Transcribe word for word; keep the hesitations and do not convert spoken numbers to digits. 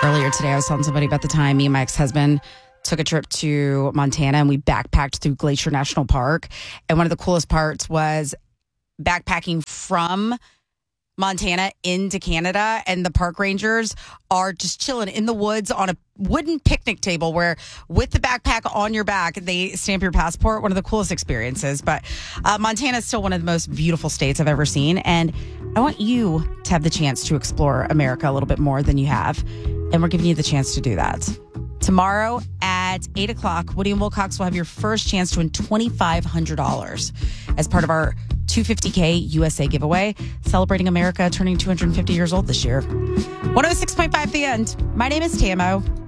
Earlier today, I was telling somebody about the time me and my ex-husband took a trip to Montana and we backpacked through Glacier National Park. And one of the coolest parts was backpacking from Montana into Canada, and the park rangers are just chilling in the woods on a wooden picnic table where with the backpack on your back, they stamp your passport. One of the coolest experiences. But uh, Montana is still one of the most beautiful states I've ever seen. And I want you to have the chance to explore America a little bit more than you have. And we're giving you the chance to do that. Tomorrow at eight o'clock, Woody and Wilcox will have your first chance to win twenty-five hundred dollars as part of our two hundred fifty K U S A giveaway, celebrating America turning two hundred fifty years old this year. one oh six point five The End. My name is Tamo.